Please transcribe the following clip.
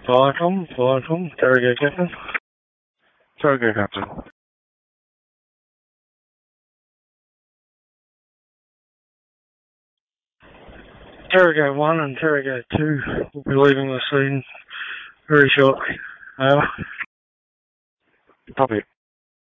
Welcome. Interrogate Captain. Interrogate Captain. Interrogate 1 and Interrogate 2 will be leaving the scene very shortly. Over. Copy.